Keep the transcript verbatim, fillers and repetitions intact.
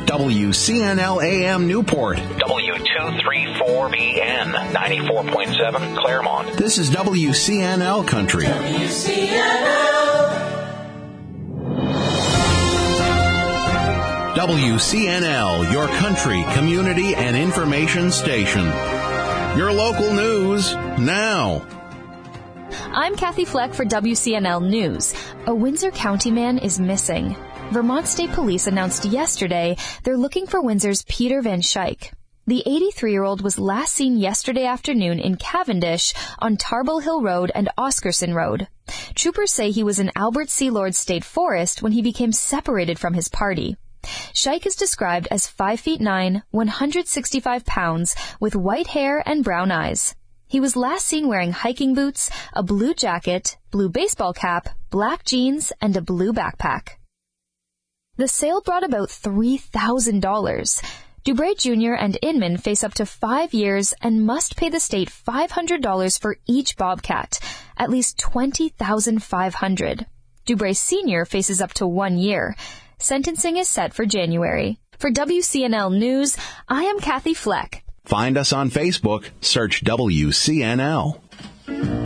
W C N L A M Newport. W two three four B N, ninety-four point seven Claremont. This is W C N L Country. W C N L. W C N L, your country, community, and information station. Your local news now. I'm Kathy Fleck for W C N L News. A Windsor County man is missing. Vermont State Police announced yesterday they're looking for Windsor's Peter Van Schaik. The eighty-three-year-old was last seen yesterday afternoon in Cavendish on Tarbell Hill Road and Oscarson Road. Troopers say he was in Albert C. Lord State Forest when he became separated from his party. Schaik is described as five feet nine, one hundred sixty-five pounds, with white hair and brown eyes. He was last seen wearing hiking boots, a blue jacket, blue baseball cap, black jeans, and a blue backpack. The sale brought about three thousand dollars. Dubray Junior and Inman face up to five years and must pay the state five hundred dollars for each bobcat, at least twenty thousand five hundred dollars. Dubray Senior faces up to one year. Sentencing is set for January. For W C N L News, I am Kathy Fleck. Find us on Facebook. Search W C N L.